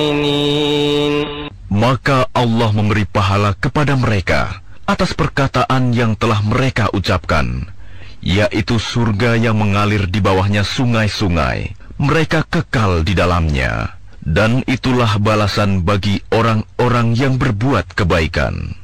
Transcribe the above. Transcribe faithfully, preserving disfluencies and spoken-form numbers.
Maka Allah memberi pahala kepada mereka atas perkataan yang telah mereka ucapkan, yaitu surga yang mengalir di bawahnya sungai-sungai, mereka kekal di dalamnya, dan itulah balasan bagi orang-orang yang berbuat kebaikan.